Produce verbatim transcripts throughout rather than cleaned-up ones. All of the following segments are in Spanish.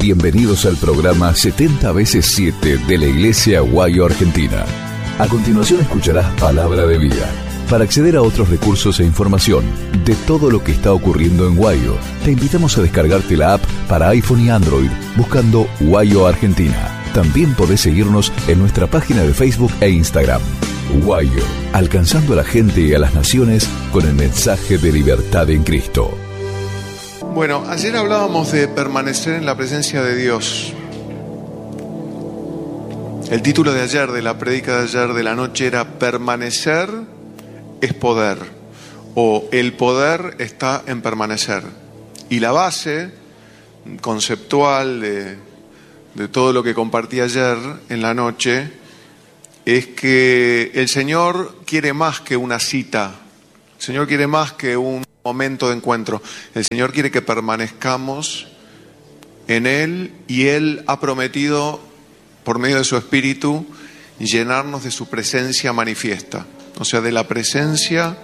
Bienvenidos al programa setenta veces siete de la Iglesia Guayo Argentina. A continuación escucharás Palabra de Vida. Para acceder a otros recursos e información de todo lo que está ocurriendo en Guayo, te invitamos a descargarte la app para iPhone y Android buscando Guayo Argentina. También podés seguirnos en nuestra página de Facebook e Instagram. Guayo, alcanzando a la gente y a las naciones con el mensaje de libertad en Cristo. Bueno, ayer hablábamos de permanecer en la presencia de Dios. El título de ayer, de la prédica de ayer de la noche, era Permanecer es poder, o el poder está en permanecer. Y la base conceptual de, de todo lo que compartí ayer en la noche es que el Señor quiere más que una cita, el Señor quiere más que un momento de encuentro, el Señor quiere que permanezcamos en Él, y Él ha prometido por medio de su Espíritu llenarnos de su presencia manifiesta, o sea, de la presencia,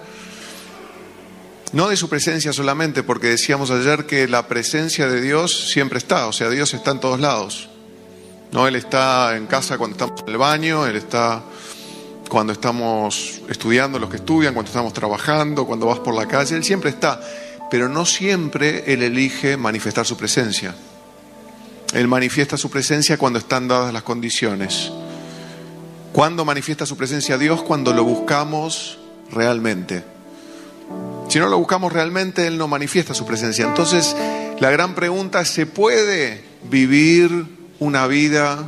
no de su presencia solamente, porque decíamos ayer que la presencia de Dios siempre está, o sea, Dios está en todos lados, ¿no? Él está en casa cuando estamos en el baño, Él está cuando estamos estudiando, los que estudian, cuando estamos trabajando, cuando vas por la calle, Él siempre está, pero no siempre Él elige manifestar su presencia. Él manifiesta su presencia cuando están dadas las condiciones. ¿Cuándo manifiesta su presencia Dios? Cuando lo buscamos realmente. Si no lo buscamos realmente, Él no manifiesta su presencia. Entonces, la gran pregunta es, ¿se puede vivir una vida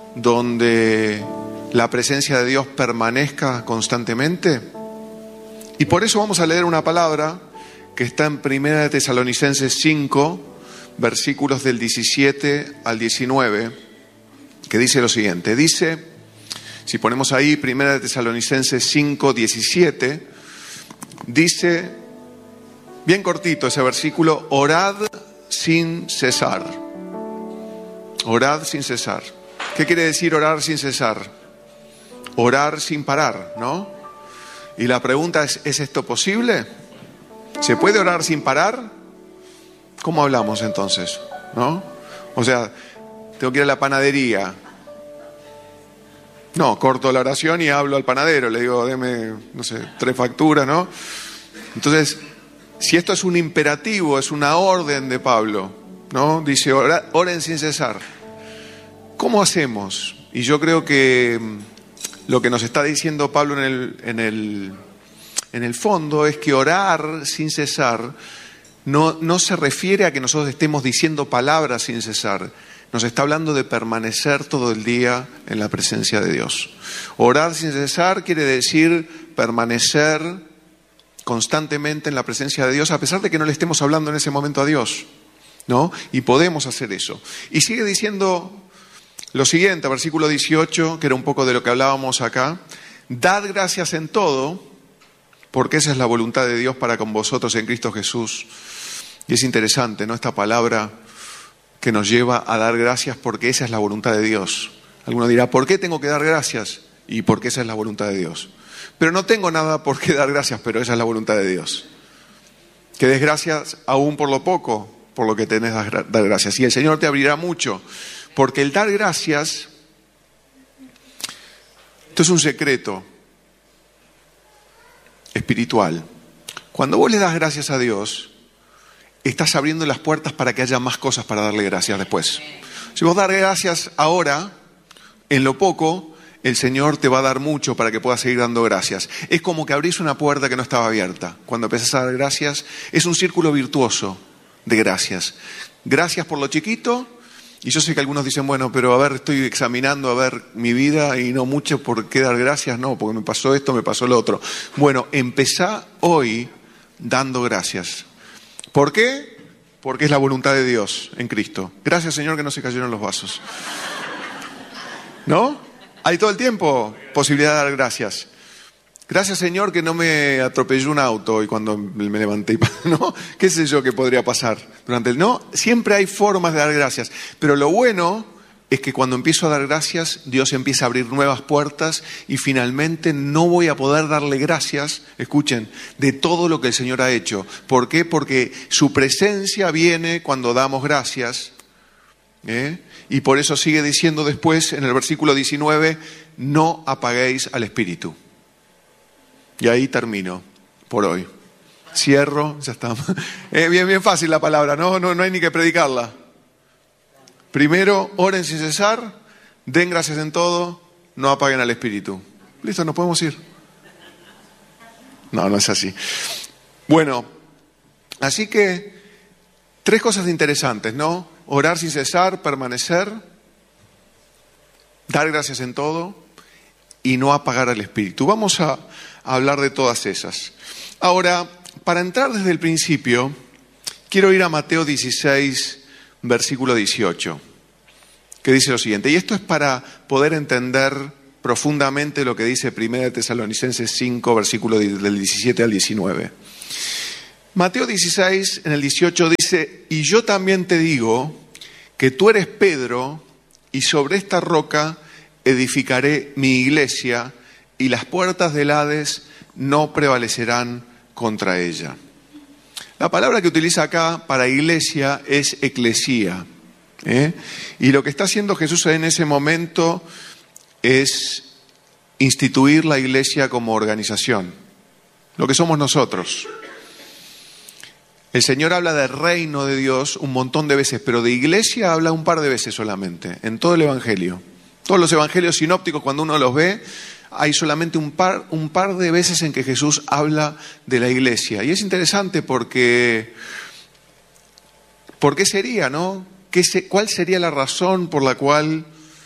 donde la presencia de Dios permanezca constantemente? Y por eso vamos a leer una palabra que está en Primera de Tesalonicenses cinco, versículos del diecisiete al diecinueve, que dice lo siguiente. Dice, si ponemos ahí Primera de Tesalonicenses cinco, diecisiete, dice, bien cortito ese versículo, orad sin cesar. Orad sin cesar. ¿Qué quiere decir orar sin cesar? Orar sin parar, ¿no? Y la pregunta es, ¿es esto posible? ¿Se puede orar sin parar? ¿Cómo hablamos entonces? ¿No? O sea, tengo que ir a la panadería. No, corto la oración y hablo al panadero, le digo, deme, no sé, tres facturas, ¿no? Entonces, si esto es un imperativo, es una orden de Pablo, ¿no? Dice, oren sin cesar. ¿Cómo hacemos? Y yo creo que lo que nos está diciendo Pablo en el, en el, en el fondo es que orar sin cesar no, no se refiere a que nosotros estemos diciendo palabras sin cesar. Nos está hablando de permanecer todo el día en la presencia de Dios. Orar sin cesar quiere decir permanecer constantemente en la presencia de Dios, a pesar de que no le estemos hablando en ese momento a Dios, ¿no? Y podemos hacer eso. Y sigue diciendo lo siguiente, versículo dieciocho, que era un poco de lo que hablábamos acá. Dad gracias en todo, porque esa es la voluntad de Dios para con vosotros en Cristo Jesús. Y es interesante, ¿no? Esta palabra que nos lleva a dar gracias porque esa es la voluntad de Dios. Alguno dirá, ¿por qué tengo que dar gracias? Y porque esa es la voluntad de Dios. Pero no tengo nada por qué dar gracias, pero esa es la voluntad de Dios. Que des gracias aún por lo poco, por lo que tenés que dar gracias. Y el Señor te abrirá mucho. Porque el dar gracias, esto es un secreto espiritual. Cuando vos le das gracias a Dios, estás abriendo las puertas para que haya más cosas para darle gracias después. Si vos das gracias ahora, en lo poco, el Señor te va a dar mucho para que puedas seguir dando gracias. Es como que abrís una puerta que no estaba abierta. Cuando empezás a dar gracias, es un círculo virtuoso de gracias. Gracias por lo chiquito. Y yo sé que algunos dicen, bueno, pero a ver, estoy examinando a ver mi vida y no mucho por qué dar gracias, no, porque me pasó esto, me pasó lo otro. Bueno, empezá hoy dando gracias. ¿Por qué? Porque es la voluntad de Dios en Cristo. Gracias, Señor, que no se cayeron los vasos. ¿No? Hay todo el tiempo posibilidad de dar gracias. Gracias, Señor, que no me atropelló un auto y cuando me levanté, ¿no? ¿Qué sé yo que podría pasar durante el... No, siempre hay formas de dar gracias. Pero lo bueno es que cuando empiezo a dar gracias, Dios empieza a abrir nuevas puertas y finalmente no voy a poder darle gracias, escuchen, de todo lo que el Señor ha hecho. ¿Por qué? Porque su presencia viene cuando damos gracias ¿eh? Y por eso sigue diciendo después en el versículo diecinueve, no apaguéis al Espíritu. Y ahí termino por hoy. Cierro, ya está. Es bien, bien fácil la palabra, no, no, no hay ni que predicarla. Primero, oren sin cesar, den gracias en todo, no apaguen al Espíritu. Listo, nos podemos ir. No, no es así. Bueno, así que tres cosas interesantes, ¿no? Orar sin cesar, permanecer, dar gracias en todo y no apagar al Espíritu. Vamos a, a hablar de todas esas. Ahora, para entrar desde el principio, quiero ir a Mateo dieciséis, versículo dieciocho, que dice lo siguiente, y esto es para poder entender profundamente lo que dice primera de Tesalonicenses cinco, versículo del diecisiete al diecinueve. Mateo dieciséis, en el dieciocho dice, y yo también te digo que tú eres Pedro, y sobre esta roca edificaré mi iglesia, y las puertas del Hades no prevalecerán contra ella. La palabra que utiliza acá para iglesia es eclesía, ¿eh? Y lo que está haciendo Jesús en ese momento es instituir la iglesia como organización, lo que somos nosotros. El Señor habla del reino de Dios un montón de veces, pero de iglesia habla un par de veces solamente, en todo el Evangelio. Todos los evangelios sinópticos, cuando uno los ve, hay solamente un par, un par de veces en que Jesús habla de la iglesia. Y es interesante porque, ¿por qué sería, no? ¿Qué se, ¿Cuál sería la razón por la cual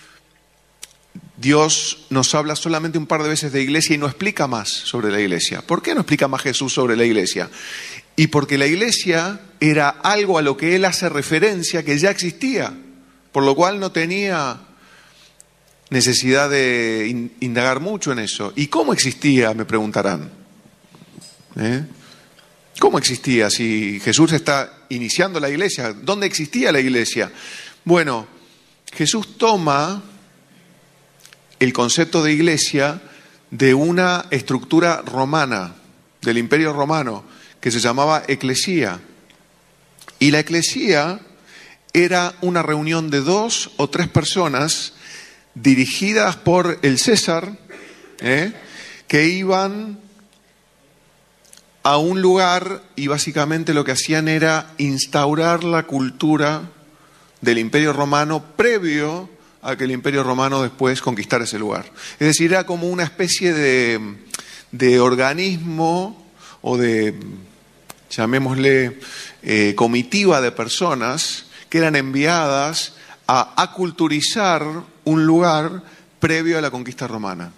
Dios nos habla solamente un par de veces de iglesia y no explica más sobre la iglesia? ¿Por qué no explica más Jesús sobre la iglesia? Y porque la iglesia era algo a lo que Él hace referencia que ya existía, por lo cual no tenía necesidad de indagar mucho en eso. ¿Y cómo existía? Me preguntarán. ¿Eh? ¿Cómo existía si Jesús está iniciando la iglesia? ¿Dónde existía la iglesia? Bueno, Jesús toma el concepto de iglesia de una estructura romana, del Imperio Romano, que se llamaba eclesía. Y la eclesía era una reunión de dos o tres personas dirigidas por el César, ¿eh? que iban a un lugar y básicamente lo que hacían era instaurar la cultura del Imperio Romano previo a que el Imperio Romano después conquistara ese lugar. Es decir, era como una especie de, de organismo o de, llamémosle, eh, comitiva de personas que eran enviadas a aculturizar un lugar previo a la conquista romana.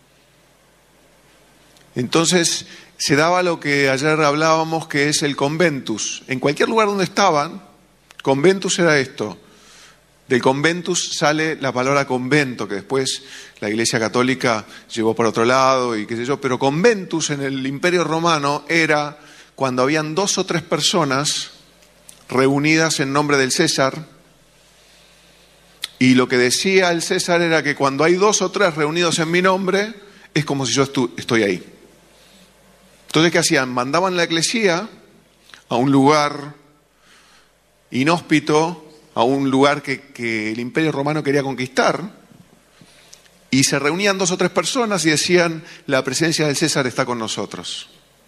Entonces se daba lo que ayer hablábamos, que es el conventus. En cualquier lugar donde estaban, conventus era esto. Del conventus sale la palabra convento, que después la Iglesia Católica llevó por otro lado y qué sé yo, pero conventus en el Imperio Romano era cuando habían dos o tres personas reunidas en nombre del César, y lo que decía el César era que cuando hay dos o tres reunidos en mi nombre, es como si yo estu- estoy ahí. Entonces, ¿qué hacían? Mandaban la eclesía a un lugar inhóspito, a un lugar que, que el Imperio Romano quería conquistar, y se reunían dos o tres personas y decían, la presencia del César está con nosotros.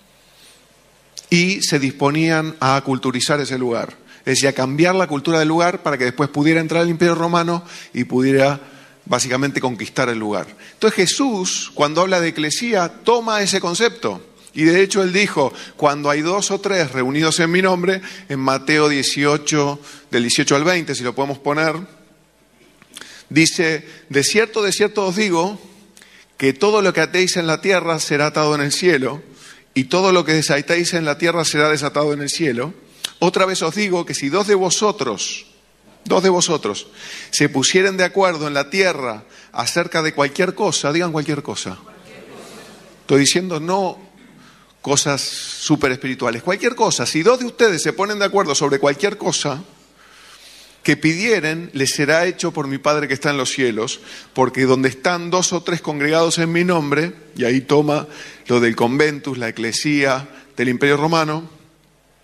Y se disponían a culturizar ese lugar, es decir, a cambiar la cultura del lugar para que después pudiera entrar el Imperio Romano y pudiera básicamente conquistar el lugar. Entonces Jesús, cuando habla de eclesía, toma ese concepto. Y de hecho Él dijo, cuando hay dos o tres reunidos en mi nombre, en Mateo dieciocho, del dieciocho al veinte, si lo podemos poner, dice, de cierto, de cierto os digo, que todo lo que atéis en la tierra será atado en el cielo, y todo lo que desatéis en la tierra será desatado en el cielo. Otra vez os digo que si dos de vosotros, dos de vosotros, se pusieren de acuerdo en la tierra acerca de cualquier cosa, digan cualquier cosa. Estoy diciendo no cosas súper espirituales, cualquier cosa. Si dos de ustedes se ponen de acuerdo sobre cualquier cosa que pidieren, les será hecho por mi Padre que está en los cielos, porque donde están dos o tres congregados en mi nombre, y ahí toma lo del conventus, la eclesía del Imperio Romano,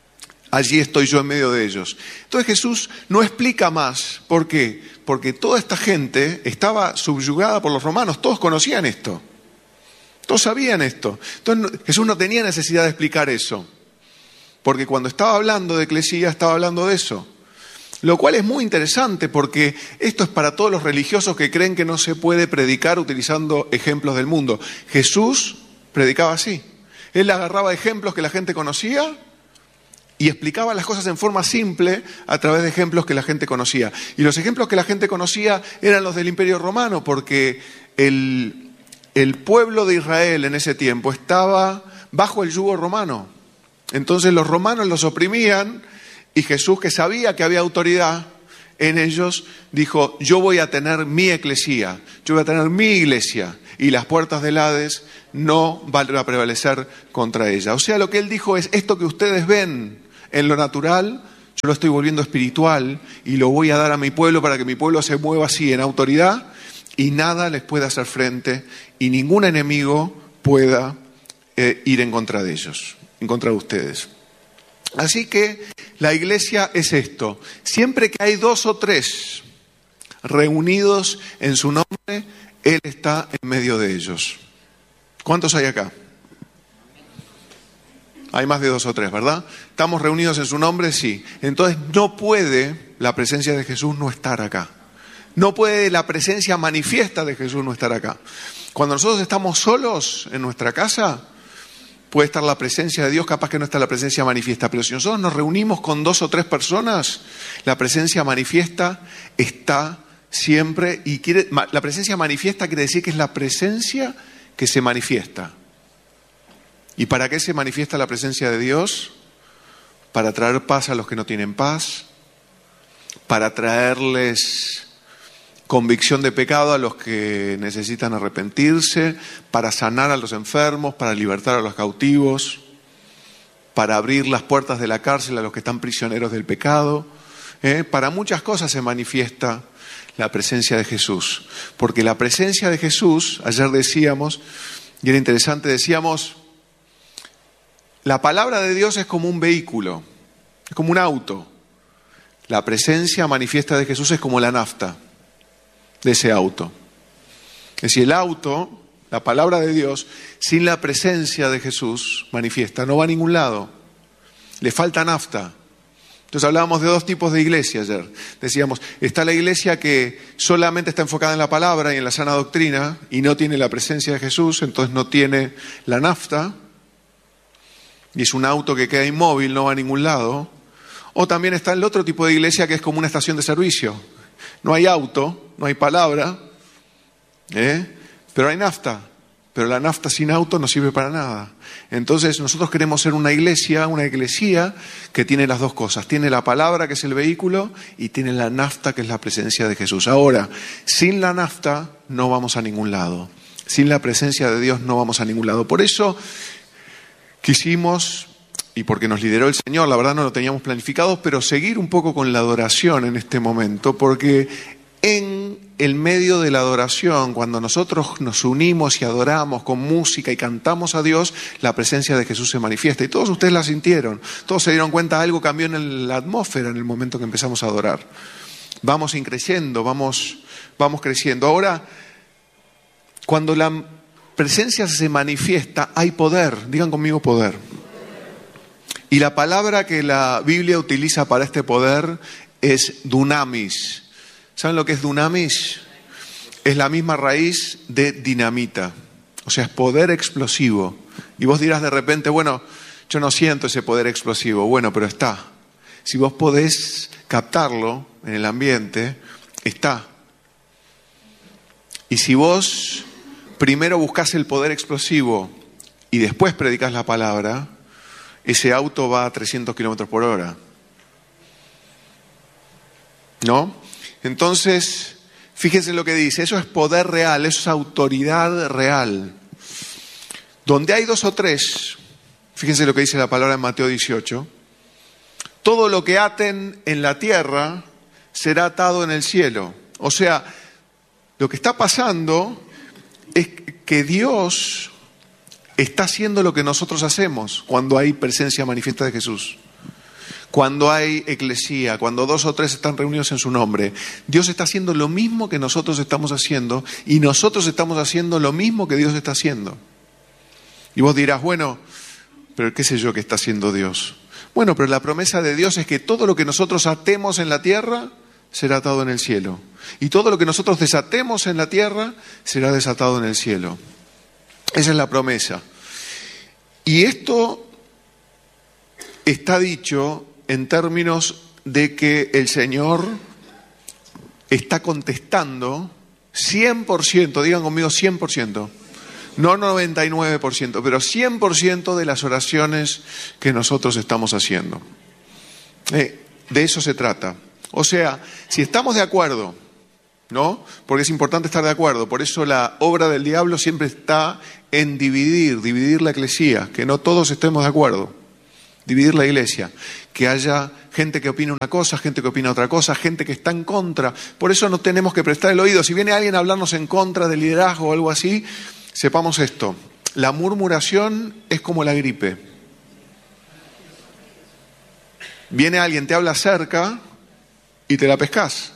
allí estoy yo en medio de ellos. Entonces Jesús no explica más. ¿Por qué? Porque toda esta gente estaba subyugada por los romanos, todos conocían esto, todos sabían esto. Entonces Jesús no tenía necesidad de explicar eso, porque cuando estaba hablando de eclesía estaba hablando de eso. Lo cual es muy interesante porque esto es para todos los religiosos que creen que no se puede predicar utilizando ejemplos del mundo. Jesús predicaba así. Él agarraba ejemplos que la gente conocía y explicaba las cosas en forma simple a través de ejemplos que la gente conocía. Y los ejemplos que la gente conocía eran los del Imperio Romano, porque el, el pueblo de Israel en ese tiempo estaba bajo el yugo romano. Entonces los romanos los oprimían. Y Jesús, que sabía que había autoridad en ellos, dijo, yo voy a tener mi eclesía, yo voy a tener mi iglesia, y las puertas del Hades no van a prevalecer contra ella. O sea, lo que él dijo es, esto que ustedes ven en lo natural, yo lo estoy volviendo espiritual y lo voy a dar a mi pueblo para que mi pueblo se mueva así en autoridad y nada les pueda hacer frente y ningún enemigo pueda eh, ir en contra de ellos, en contra de ustedes. Así que la iglesia es esto. Siempre que hay dos o tres reunidos en su nombre, Él está en medio de ellos. ¿Cuántos hay acá? Hay más de dos o tres, ¿verdad? ¿Estamos reunidos en su nombre? Sí. Entonces no puede la presencia de Jesús no estar acá. No puede la presencia manifiesta de Jesús no estar acá. Cuando nosotros estamos solos en nuestra casa, puede estar la presencia de Dios, capaz que no está la presencia manifiesta, pero si nosotros nos reunimos con dos o tres personas, la presencia manifiesta está siempre, y quiere, la presencia manifiesta quiere decir que es la presencia que se manifiesta. ¿Y para qué se manifiesta la presencia de Dios? Para traer paz a los que no tienen paz, para traerles convicción de pecado a los que necesitan arrepentirse, para sanar a los enfermos, para libertar a los cautivos, para abrir las puertas de la cárcel a los que están prisioneros del pecado. ¿eh? Para muchas cosas se manifiesta la presencia de Jesús. Porque la presencia de Jesús, ayer decíamos, y era interesante, decíamos, la palabra de Dios es como un vehículo, es como un auto. La presencia manifiesta de Jesús es como la nafta de ese auto. Es decir, el auto, la palabra de Dios, sin la presencia de Jesús manifiesta, no va a ningún lado. Le falta nafta. Entonces hablábamos de dos tipos de iglesia ayer. Decíamos, está la iglesia que solamente está enfocada en la palabra y en la sana doctrina y no tiene la presencia de Jesús, entonces no tiene la nafta y es un auto que queda inmóvil, no va a ningún lado. O también está el otro tipo de iglesia que es como una estación de servicio. No hay auto, no hay palabra, ¿eh? pero hay nafta. Pero la nafta sin auto no sirve para nada. Entonces nosotros queremos ser una iglesia, una iglesia que tiene las dos cosas. Tiene la palabra, que es el vehículo, y tiene la nafta, que es la presencia de Jesús. Ahora, sin la nafta no vamos a ningún lado. Sin la presencia de Dios no vamos a ningún lado. Por eso quisimos, y porque nos lideró el Señor, la verdad no lo teníamos planificado, pero seguir un poco con la adoración en este momento, porque en el medio de la adoración, cuando nosotros nos unimos y adoramos con música y cantamos a Dios, la presencia de Jesús se manifiesta. Y todos ustedes la sintieron, todos se dieron cuenta, algo cambió en la atmósfera en el momento que empezamos a adorar. Vamos creciendo, vamos, vamos creciendo. Ahora, cuando la presencia se manifiesta, hay poder. Digan conmigo poder. Y la palabra que la Biblia utiliza para este poder es dunamis. ¿Saben lo que es dunamis? Es la misma raíz de dinamita. O sea, es poder explosivo. Y vos dirás de repente, bueno, yo no siento ese poder explosivo. Bueno, pero está. Si vos podés captarlo en el ambiente, está. Y si vos primero buscás el poder explosivo y después predicás la palabra, ese auto va a trescientos kilómetros por hora. ¿No? Entonces, fíjense lo que dice, eso es poder real, eso es autoridad real. Donde hay dos o tres, fíjense lo que dice la palabra en Mateo dieciocho, todo lo que aten en la tierra será atado en el cielo. O sea, lo que está pasando es que Dios está haciendo lo que nosotros hacemos cuando hay presencia manifiesta de Jesús. Cuando hay eclesía, cuando dos o tres están reunidos en su nombre, Dios está haciendo lo mismo que nosotros estamos haciendo y nosotros estamos haciendo lo mismo que Dios está haciendo. Y vos dirás, bueno, pero qué sé yo qué está haciendo Dios. Bueno, pero la promesa de Dios es que todo lo que nosotros atemos en la tierra será atado en el cielo. Y todo lo que nosotros desatemos en la tierra será desatado en el cielo. Esa es la promesa. Y esto está dicho en términos de que el Señor está contestando cien por ciento, digan conmigo cien por ciento, no noventa y nueve por ciento, pero cien por ciento de las oraciones que nosotros estamos haciendo. Eh, de eso se trata. O sea, si estamos de acuerdo, ¿no? Porque es importante estar de acuerdo, por eso la obra del diablo siempre está en dividir, dividir la eclesía, que no todos estemos de acuerdo. Dividir la iglesia, que haya gente que opina una cosa, gente que opina otra cosa, gente que está en contra. Por eso no tenemos que prestar el oído. Si viene alguien a hablarnos en contra del liderazgo o algo así, sepamos esto: la murmuración es como la gripe. Viene alguien, te habla cerca y te la pescás.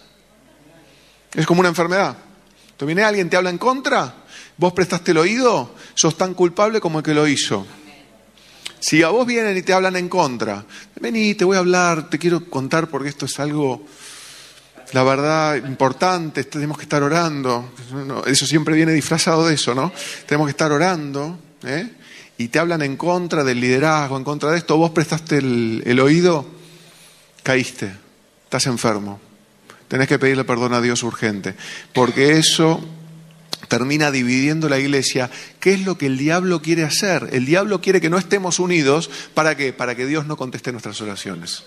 Es como una enfermedad. Entonces viene alguien, te habla en contra, vos prestaste el oído, sos tan culpable como el que lo hizo. Si a vos vienen y te hablan en contra, vení, te voy a hablar, te quiero contar porque esto es algo, la verdad, importante, tenemos que estar orando. Eso siempre viene disfrazado de eso, ¿no? Tenemos que estar orando, ¿eh? Y te hablan en contra del liderazgo, en contra de esto, vos prestaste el, el oído, caíste, estás enfermo. Tenés que pedirle perdón a Dios urgente, porque eso termina dividiendo la iglesia. ¿Qué es lo que el diablo quiere hacer? El diablo quiere que no estemos unidos. ¿Para qué? Para que Dios no conteste nuestras oraciones.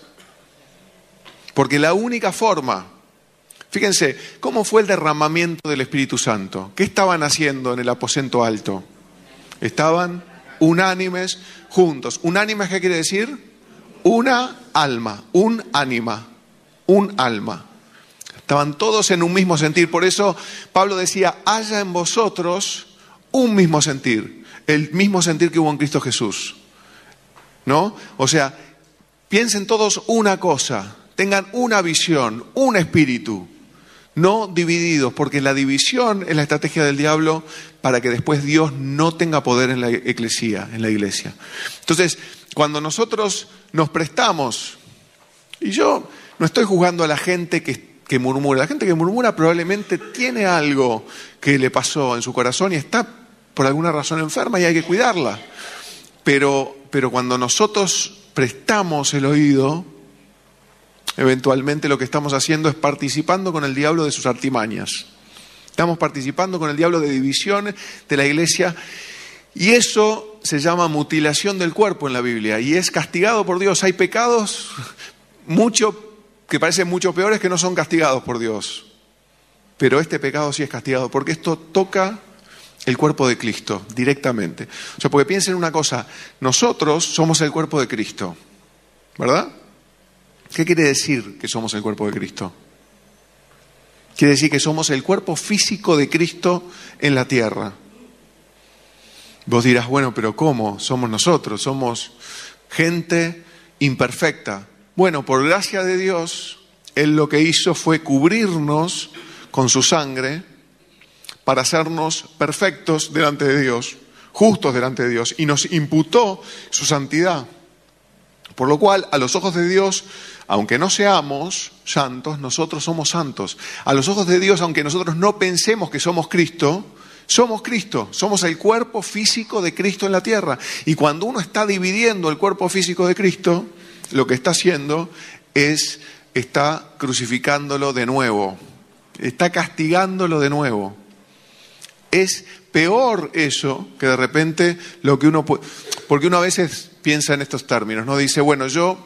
Porque la única forma, fíjense, ¿cómo fue el derramamiento del Espíritu Santo? ¿Qué estaban haciendo en el aposento alto? Estaban unánimes juntos. ¿Unánimes qué quiere decir? Una alma, un ánima, un alma. Estaban todos en un mismo sentir. Por eso Pablo decía, haya en vosotros un mismo sentir. El mismo sentir que hubo en Cristo Jesús. ¿No? O sea, piensen todos una cosa. Tengan una visión, un espíritu. No divididos, porque la división es la estrategia del diablo para que después Dios no tenga poder en la eclesía, en la iglesia. Entonces, cuando nosotros nos prestamos, y yo no estoy juzgando a la gente que que murmura. La gente que murmura probablemente tiene algo que le pasó en su corazón y está por alguna razón enferma y hay que cuidarla. Pero, pero cuando nosotros prestamos el oído, eventualmente lo que estamos haciendo es participando con el diablo de sus artimañas. Estamos participando con el diablo de divisiones de la iglesia y eso se llama mutilación del cuerpo en la Biblia y es castigado por Dios. Hay pecados mucho que parecen mucho peores que no son castigados por Dios. Pero este pecado sí es castigado, porque esto toca el cuerpo de Cristo directamente. O sea, porque piensen una cosa, nosotros somos el cuerpo de Cristo, ¿verdad? ¿Qué quiere decir que somos el cuerpo de Cristo? Quiere decir que somos el cuerpo físico de Cristo en la tierra. Vos dirás, bueno, pero ¿cómo? Somos nosotros, somos gente imperfecta. Bueno, por gracia de Dios, Él lo que hizo fue cubrirnos con su sangre para hacernos perfectos delante de Dios, justos delante de Dios, y nos imputó su santidad. Por lo cual, a los ojos de Dios, aunque no seamos santos, nosotros somos santos. A los ojos de Dios, aunque nosotros no pensemos que somos Cristo, somos Cristo, somos el cuerpo físico de Cristo en la tierra. Y cuando uno está dividiendo el cuerpo físico de Cristo, lo que está haciendo es, está crucificándolo de nuevo, está castigándolo de nuevo. Es peor eso que de repente lo que uno puede, porque uno a veces piensa en estos términos, ¿no? Dice, bueno, yo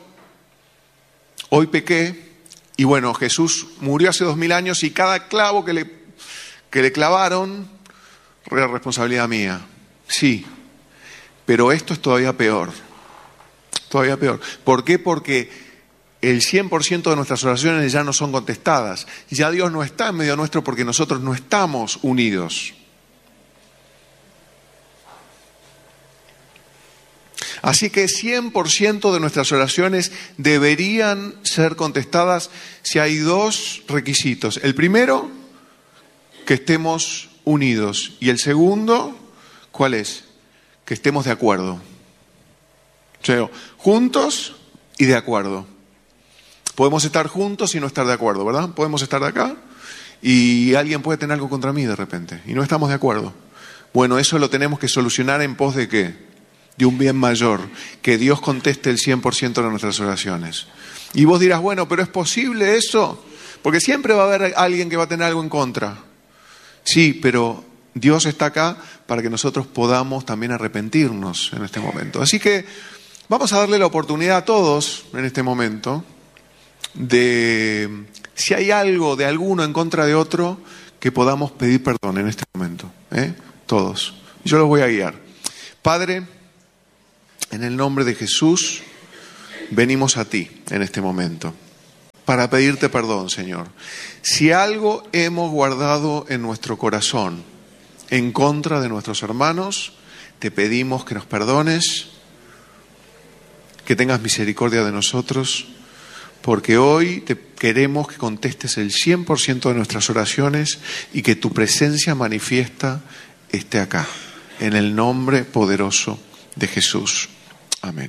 hoy pequé y bueno, Jesús murió hace dos mil años y cada clavo que le, que le clavaron era responsabilidad mía. Sí, pero esto es todavía peor. Todavía peor. ¿Por qué? Porque el cien por ciento de nuestras oraciones ya no son contestadas. Ya Dios no está en medio nuestro porque nosotros no estamos unidos. Así que cien por ciento de nuestras oraciones deberían ser contestadas si hay dos requisitos. El primero, que estemos unidos. Y el segundo, ¿cuál es? Que estemos de acuerdo. O sea, juntos y de acuerdo. Podemos estar juntos y no estar de acuerdo, ¿verdad? Podemos estar de acá y alguien puede tener algo contra mí de repente y no estamos de acuerdo. Bueno, eso lo tenemos que solucionar en pos de ¿qué? De un bien mayor, que Dios conteste el cien por ciento de nuestras oraciones. Y vos dirás, bueno, pero ¿es posible eso? Porque siempre va a haber alguien que va a tener algo en contra. Sí, pero Dios está acá para que nosotros podamos también arrepentirnos en este momento. Así que vamos a darle la oportunidad a todos en este momento de, si hay algo de alguno en contra de otro, que podamos pedir perdón en este momento, ¿eh? Todos. Yo los voy a guiar. Padre, en el nombre de Jesús, venimos a ti en este momento para pedirte perdón, Señor. Si algo hemos guardado en nuestro corazón en contra de nuestros hermanos, te pedimos que nos perdones, que tengas misericordia de nosotros, porque hoy te queremos que contestes el cien por ciento de nuestras oraciones y que tu presencia manifiesta esté acá, en el nombre poderoso de Jesús. Amén.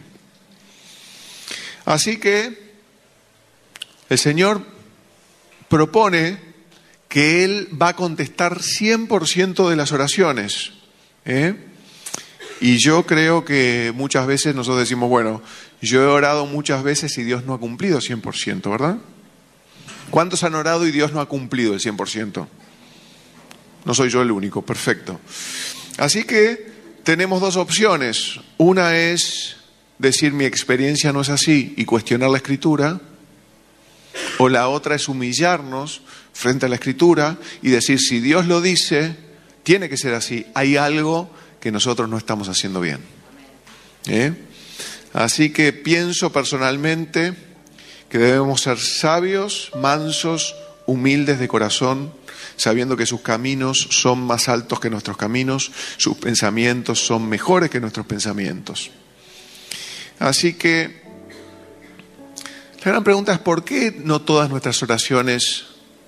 Así que el Señor propone que Él va a contestar cien por ciento de las oraciones, ¿eh? Y yo creo que muchas veces nosotros decimos, bueno, yo he orado muchas veces y Dios no ha cumplido cien por ciento, ¿verdad? ¿Cuántos han orado y Dios no ha cumplido el cien por ciento? No soy yo el único, perfecto. Así que tenemos dos opciones. Una es decir mi experiencia no es así y cuestionar la Escritura. O la otra es humillarnos frente a la Escritura y decir si Dios lo dice, tiene que ser así. Hay algo que nosotros no estamos haciendo bien. ¿Eh? Así que pienso personalmente que debemos ser sabios, mansos, humildes de corazón, sabiendo que sus caminos son más altos que nuestros caminos, sus pensamientos son mejores que nuestros pensamientos. Así que la gran pregunta es ¿por qué no todas nuestras oraciones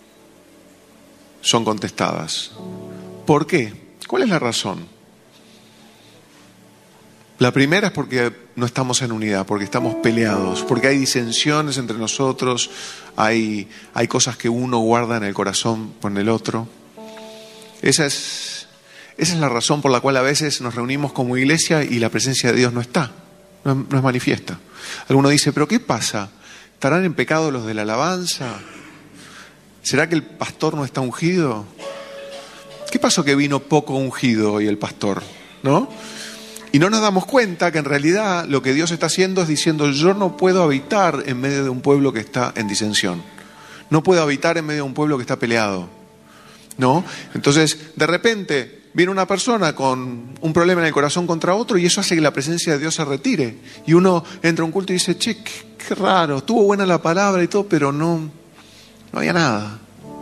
son contestadas? ¿Por qué? ¿Cuál es la razón? La primera es porque no estamos en unidad, porque estamos peleados, porque hay disensiones entre nosotros, hay, hay cosas que uno guarda en el corazón con el otro. Esa es, esa es la razón por la cual a veces nos reunimos como iglesia y la presencia de Dios no está, no, no es manifiesta. Alguno dice, ¿pero qué pasa? ¿Estarán en pecado los de la alabanza? ¿Será que el pastor no está ungido? ¿Qué pasó que vino poco ungido hoy el pastor? ¿No? Y no nos damos cuenta que en realidad lo que Dios está haciendo es diciendo, yo no puedo habitar en medio de un pueblo que está en disensión. No puedo habitar en medio de un pueblo que está peleado. ¿No? Entonces, de repente, viene una persona con un problema en el corazón contra otro y eso hace que la presencia de Dios se retire. Y uno entra a un culto y dice, che, qué, qué raro, estuvo buena la palabra y todo, pero no, no había nada.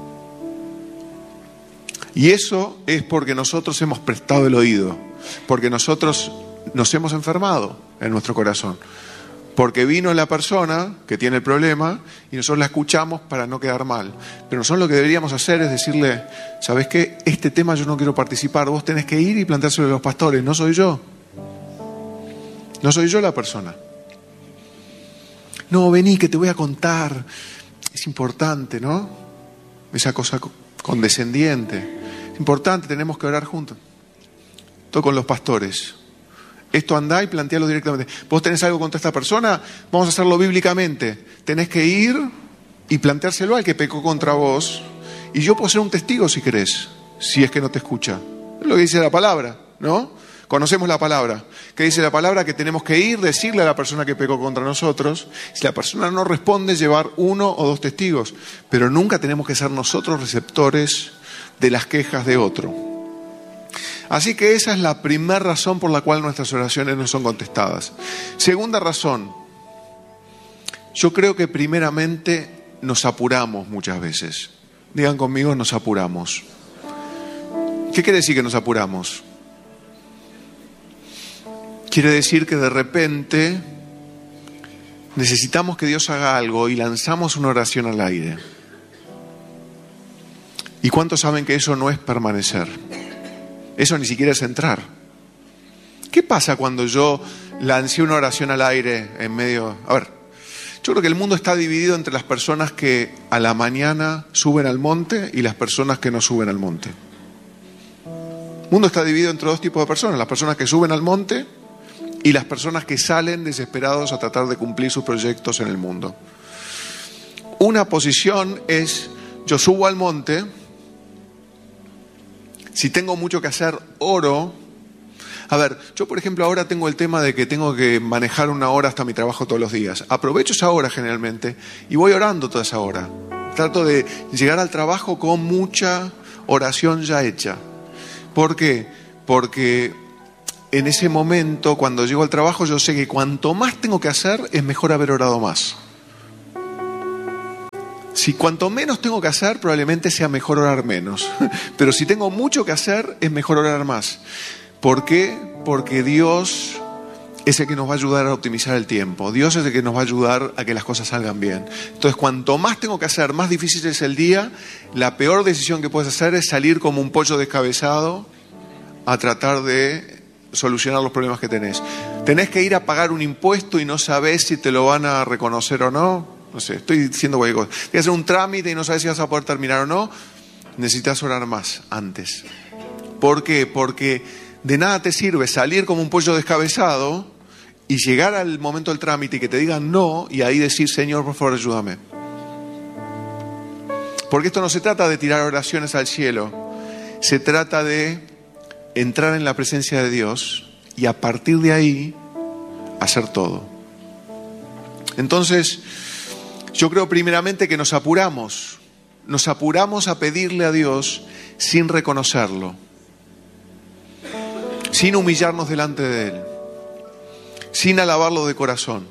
Y eso es porque nosotros hemos prestado el oído, porque nosotros nos hemos enfermado en nuestro corazón, porque vino la persona que tiene el problema y nosotros la escuchamos para no quedar mal. Pero nosotros lo que deberíamos hacer es decirle, ¿sabes qué? Este tema yo no quiero participar, vos tenés que ir y planteárselo a los pastores, no soy yo. No soy yo la persona. No, vení que te voy a contar. Es importante, ¿no? Esa cosa condescendiente. Es importante, tenemos que orar juntos. Todo con los pastores. Esto andá y plantealo directamente. Vos tenés algo contra esta persona, vamos a hacerlo bíblicamente. Tenés que ir y planteárselo al que pecó contra vos. Y yo puedo ser un testigo si querés, si es que no te escucha. Es lo que dice la palabra, ¿no? Conocemos la palabra. ¿Qué dice la palabra? Que tenemos que ir, decirle a la persona que pecó contra nosotros. Si la persona no responde, llevar uno o dos testigos. Pero nunca tenemos que ser nosotros receptores de las quejas de otro. Así que esa es la primera razón por la cual nuestras oraciones no son contestadas. Segunda razón, yo creo que primeramente nos apuramos muchas veces. Digan conmigo, nos apuramos. ¿Qué quiere decir que nos apuramos? quiere decir que de repente necesitamos que Dios haga algo y lanzamos una oración al aire. ¿Y cuántos saben que eso no es permanecer? Eso ni siquiera es entrar. ¿Qué pasa cuando yo lancé una oración al aire en medio? A ver, yo creo que el mundo está dividido entre las personas que a la mañana suben al monte y las personas que no suben al monte. El mundo está dividido entre dos tipos de personas: las personas que suben al monte y las personas que salen desesperados a tratar de cumplir sus proyectos en el mundo. Una posición es: yo subo al monte, si tengo mucho que hacer, oro. A ver, yo por ejemplo ahora tengo el tema de que tengo que manejar una hora hasta mi trabajo todos los días. Aprovecho esa hora generalmente y voy orando toda esa hora. Trato de llegar al trabajo con mucha oración ya hecha. ¿Por qué? Porque en ese momento, cuando llego al trabajo, yo sé que cuanto más tengo que hacer, es mejor haber orado más. Si cuanto menos tengo que hacer, probablemente sea mejor orar menos. Pero si tengo mucho que hacer, es mejor orar más. ¿Por qué? Porque Dios es el que nos va a ayudar a optimizar el tiempo. Dios es el que nos va a ayudar a que las cosas salgan bien. Entonces, cuanto más tengo que hacer, más difícil es el día. La peor decisión que puedes hacer es salir como un pollo descabezado a tratar de solucionar los problemas que tenés. Tenés que ir a pagar un impuesto y no sabés si te lo van a reconocer o no. No sé, estoy diciendo cualquier cosa. Tienes que hacer un trámite y no sabes si vas a poder terminar o no. Necesitas orar más antes. ¿Por qué? Porque de nada te sirve salir como un pollo descabezado y llegar al momento del trámite y que te digan no, y ahí decir: Señor, por favor, ayúdame. Porque esto no se trata de tirar oraciones al cielo. Se trata de entrar en la presencia de Dios y a partir de ahí hacer todo. Entonces, yo creo primeramente que nos apuramos. Nos apuramos a pedirle a Dios sin reconocerlo, sin humillarnos delante de Él, sin alabarlo de corazón.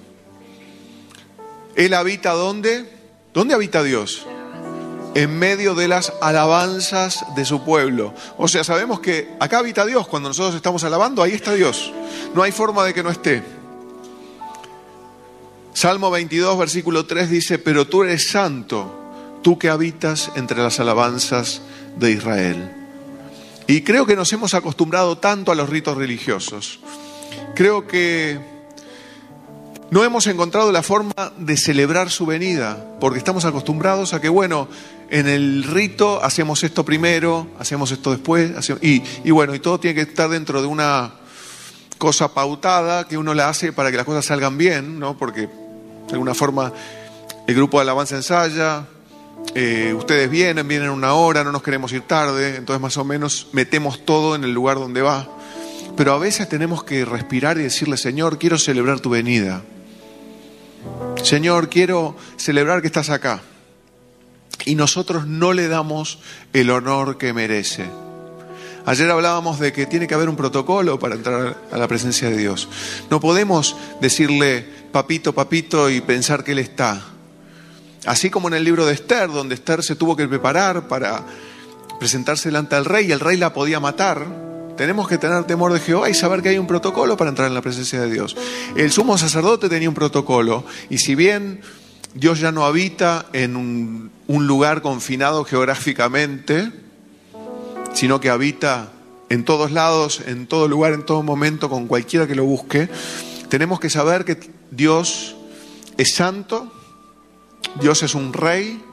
Él habita ¿dónde? ¿Dónde habita Dios? En medio de las alabanzas de su pueblo. O sea, sabemos que acá habita Dios. Cuando nosotros estamos alabando, ahí está Dios. No hay forma de que no esté. Salmo veintidós, versículo tres dice: pero tú eres santo, tú que habitas entre las alabanzas de Israel. Y creo que nos hemos acostumbrado tanto a los ritos religiosos. Creo que no hemos encontrado la forma de celebrar su venida, porque estamos acostumbrados a que, bueno, en el rito hacemos esto primero, hacemos esto después, hacemos, y, y bueno, y todo tiene que estar dentro de una cosa pautada que uno la hace para que las cosas salgan bien, ¿no? Porque de alguna forma el grupo de alabanza ensaya, eh, ustedes vienen, vienen una hora, no nos queremos ir tarde, entonces más o menos metemos todo en el lugar donde va. Pero a veces tenemos que respirar y decirle: Señor, quiero celebrar tu venida. Señor, quiero celebrar que estás acá. Y nosotros no le damos el honor que merece. Ayer hablábamos de que tiene que haber un protocolo para entrar a la presencia de Dios. No podemos decirle papito, papito y pensar que Él está. Así como en el libro de Esther, donde Esther se tuvo que preparar para presentarse delante del rey y el rey la podía matar. Tenemos que tener temor de Jehová y saber que hay un protocolo para entrar en la presencia de Dios. El sumo sacerdote tenía un protocolo, y si bien Dios ya no habita en un, un lugar confinado geográficamente, sino que habita en todos lados, en todo lugar, en todo momento, con cualquiera que lo busque, tenemos que saber que Dios es santo, Dios es un rey,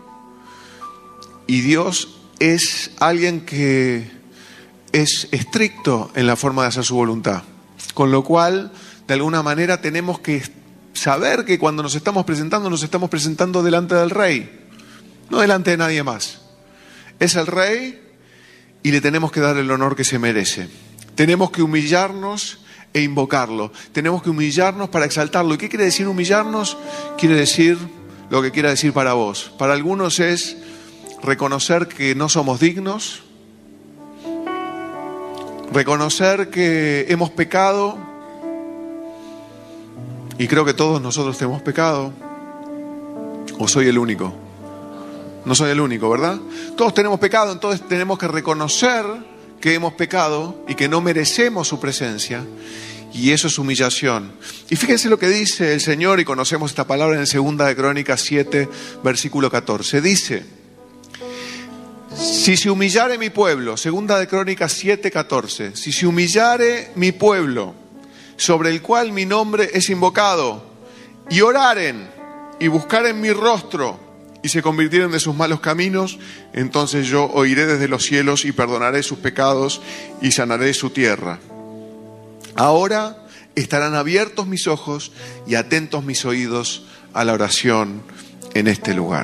y Dios es alguien que es estricto en la forma de hacer su voluntad. Con lo cual, de alguna manera, tenemos que saber que cuando nos estamos presentando, nos estamos presentando delante del rey, no delante de nadie más. Es el rey y le tenemos que dar el honor que se merece. Tenemos que humillarnos e invocarlo. Tenemos que humillarnos para exaltarlo. ¿Y qué quiere decir humillarnos? Quiere decir lo que quiera decir para vos. Para algunos es reconocer que no somos dignos, reconocer que hemos pecado, y creo que todos nosotros hemos pecado. ¿O soy el único? No soy el único, ¿verdad? Todos tenemos pecado, entonces tenemos que reconocer que hemos pecado y que no merecemos su presencia. Y eso es humillación. Y fíjense lo que dice el Señor, y conocemos esta palabra en Segunda de Crónicas siete, versículo catorce. Dice: si se humillare mi pueblo, Segunda de Crónicas siete, catorce, si se humillare mi pueblo, sobre el cual mi nombre es invocado, y oraren, y buscaren mi rostro, y se convirtieren de sus malos caminos, entonces yo oiré desde los cielos y perdonaré sus pecados y sanaré su tierra. Ahora estarán abiertos mis ojos y atentos mis oídos a la oración en este lugar.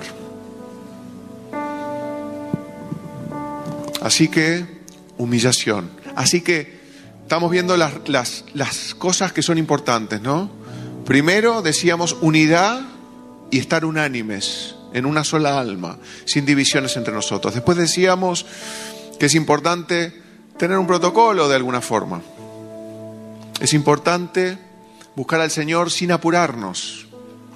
Así que, humillación. Así que estamos viendo las, las, las cosas que son importantes, ¿no? Primero decíamos unidad y estar unánimes, en una sola alma, sin divisiones entre nosotros. Después decíamos que es importante tener un protocolo de alguna forma. Es importante buscar al Señor sin apurarnos.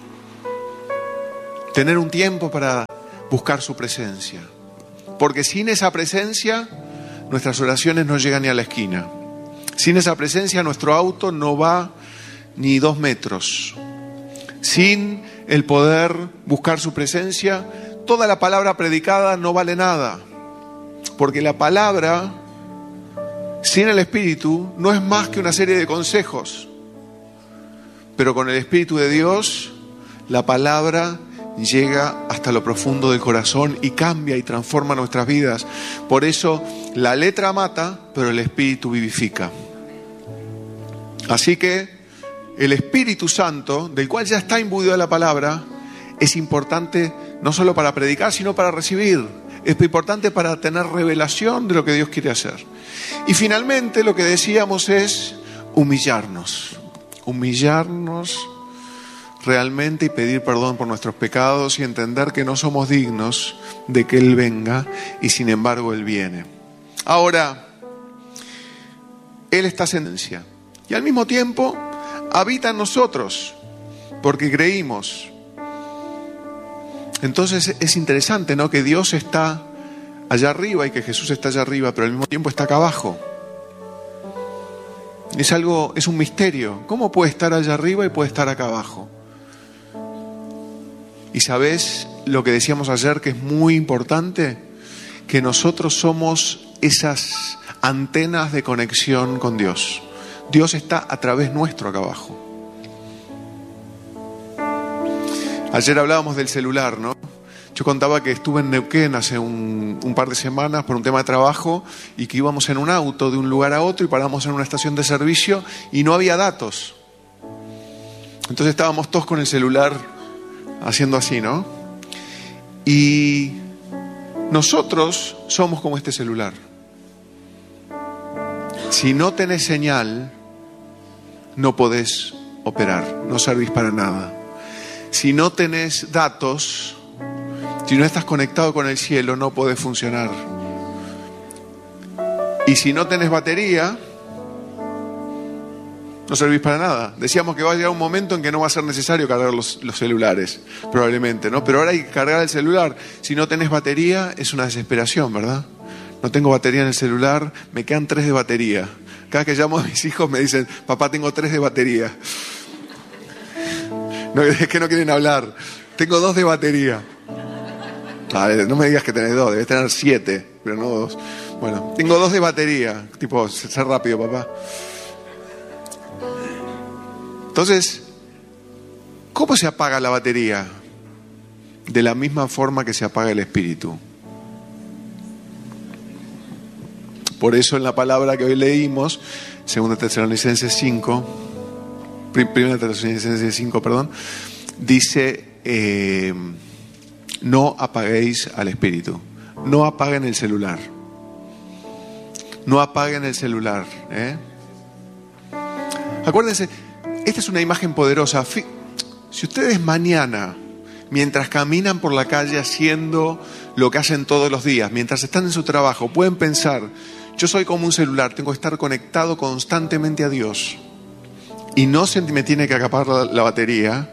Tener un tiempo para buscar su presencia. Porque sin esa presencia, nuestras oraciones no llegan ni a la esquina. Sin esa presencia, nuestro auto no va ni dos metros. Sin el poder buscar su presencia, toda la palabra predicada no vale nada. Porque la palabra, sin el Espíritu, no es más que una serie de consejos. Pero con el Espíritu de Dios, la palabra llega hasta lo profundo del corazón y cambia y transforma nuestras vidas. Por eso la letra mata, pero el Espíritu vivifica. Así que el Espíritu Santo, del cual ya está imbuido la palabra, es importante no solo para predicar, sino para recibir. Es importante para tener revelación de lo que Dios quiere hacer. Y finalmente lo que decíamos es humillarnos. Humillarnos realmente y pedir perdón por nuestros pecados y entender que no somos dignos de que Él venga y sin embargo Él viene. Ahora, Él está en esencia y al mismo tiempo habita en nosotros porque creímos. Entonces es interesante, ¿no? Que Dios está allá arriba y que Jesús está allá arriba, pero al mismo tiempo está acá abajo. Es algo, es un misterio. ¿Cómo puede estar allá arriba y puede estar acá abajo? Y ¿sabés lo que decíamos ayer que es muy importante? Que nosotros somos esas antenas de conexión con Dios. Dios está a través nuestro acá abajo. Ayer hablábamos del celular, ¿no? Yo contaba que estuve en Neuquén hace un, un par de semanas por un tema de trabajo y que íbamos en un auto de un lugar a otro y paramos en una estación de servicio y no había datos. Entonces estábamos todos con el celular haciendo así, ¿no? Y nosotros somos como este celular. Si no tenés señal, no podés operar, no servís para nada. Si no tenés datos, si no estás conectado con el cielo, no podés funcionar. Y si no tenés batería, no servís para nada. Decíamos que va a llegar un momento en que no va a ser necesario cargar los, los celulares, probablemente, ¿no? Pero ahora hay que cargar el celular. Si no tenés batería, es una desesperación, ¿verdad? No tengo batería en el celular, me quedan tres de batería. Cada vez que llamo a mis hijos me dicen, papá, tengo tres de batería. No, es que no quieren hablar. Tengo dos de batería. A ver, no me digas que tenés dos, debes tener siete, pero no dos. Bueno, tengo dos de batería. Tipo, ser rápido, papá. Entonces, ¿cómo se apaga la batería? De la misma forma que se apaga el espíritu. Por eso en la palabra que hoy leímos, segunda Tesalonicenses cinco, primera Tesalonicenses cinco, perdón, dice, eh, no apaguéis al espíritu, no apaguen el celular, no apaguen el celular, ¿eh? Acuérdense, esta es una imagen poderosa. Si ustedes mañana, mientras caminan por la calle haciendo lo que hacen todos los días, mientras están en su trabajo, pueden pensar, yo soy como un celular, tengo que estar conectado constantemente a Dios y no se me tiene que acabar la, la batería,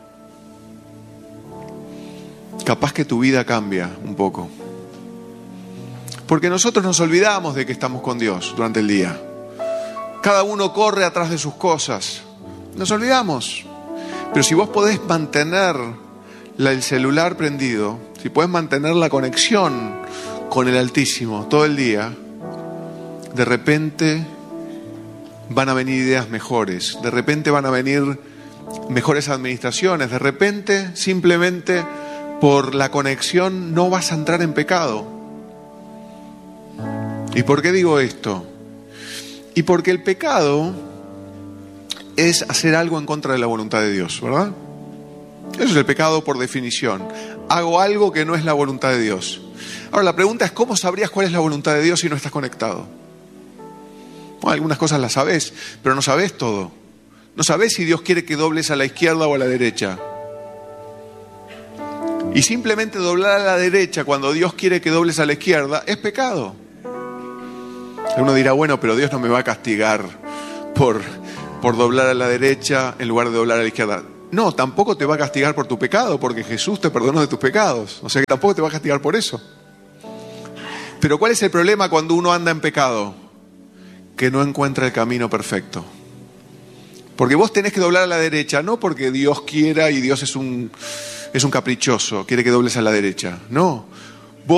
capaz que tu vida cambia un poco. Porque nosotros nos olvidamos de que estamos con Dios durante el día. Cada uno corre atrás de sus cosas. Nos olvidamos. Pero si vos podés mantener la, el celular prendido, si podés mantener la conexión con el Altísimo todo el día, de repente van a venir ideas mejores, de repente van a venir mejores administraciones, de repente simplemente por la conexión no vas a entrar en pecado. ¿Y por qué digo esto? Y porque el pecado es hacer algo en contra de la voluntad de Dios, ¿verdad? Eso es el pecado por definición. Hago algo que no es la voluntad de Dios. Ahora la pregunta es, ¿cómo sabrías cuál es la voluntad de Dios si no estás conectado? Bueno, algunas cosas las sabés, pero no sabés todo. No sabés si Dios quiere que dobles a la izquierda o a la derecha. Y simplemente doblar a la derecha cuando Dios quiere que dobles a la izquierda es pecado. Uno dirá, bueno, pero Dios no me va a castigar por, por doblar a la derecha en lugar de doblar a la izquierda. No, tampoco te va a castigar por tu pecado, porque Jesús te perdonó de tus pecados. O sea que tampoco te va a castigar por eso. Pero ¿cuál es el problema cuando uno anda en pecado? Que no encuentra el camino perfecto. Porque vos tenés que doblar a la derecha, no porque Dios quiera y Dios es un, es un caprichoso, quiere que dobles a la derecha. No,